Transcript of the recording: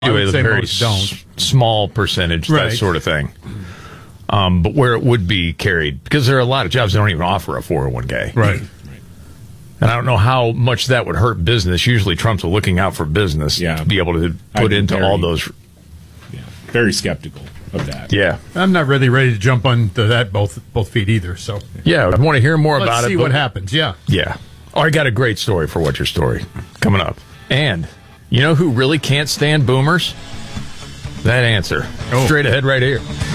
I would a say very most don't. small percentage, Right. that sort of thing. But where it would be carried, because there are a lot of jobs that don't even offer a 401k. Right. And I don't know how much that would hurt business. Usually Trump's looking out for business to be able to put into all those. Yeah, very skeptical of that. Yeah. I'm not really ready to jump onto that both feet either. So Yeah, I want to hear more let's about it. see what happens. Yeah. Yeah. Oh, I got a great story for What's Your Story coming up. And you know who really can't stand boomers? That answer. Straight ahead right here.